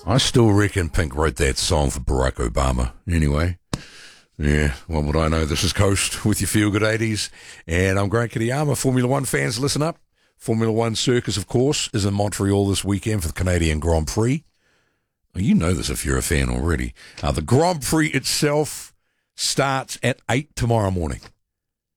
I still reckon Pink wrote that song for Barack Obama. Anyway, yeah, what would I know? This is Coast with your feel-good 80s, and I'm Grant Kitayama. Formula One fans, listen up. Formula One Circus, of course, is in Montreal this weekend for the Canadian Grand Prix. Well, you know this if you're a fan already. The Grand Prix itself starts at 8 tomorrow morning.